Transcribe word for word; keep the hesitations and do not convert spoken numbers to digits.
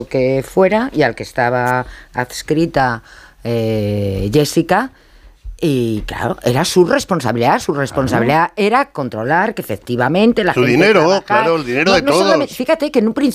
que fuera y al que estaba adscrita eh, Jessica. Y claro, era su responsabilidad, su responsabilidad ah. era controlar que efectivamente la su gente dinero, trabajar. claro, el dinero no, de no todos. Fíjate que en un principio